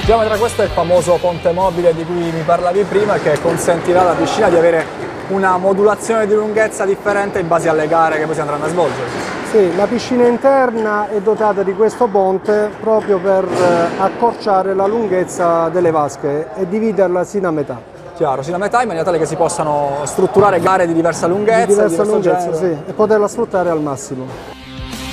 Geometra, questo è il famoso ponte mobile di cui mi parlavi prima, che consentirà alla piscina di avere una modulazione di lunghezza differente in base alle gare che poi si andranno a svolgere. Sì, la piscina interna è dotata di questo ponte proprio per accorciare la lunghezza delle vasche e dividerla sino a metà. Chiaro, sino a metà, in maniera tale che si possano strutturare gare di diversa lunghezza, Di diversa lunghezza, genere. sì, e poterla sfruttare al massimo.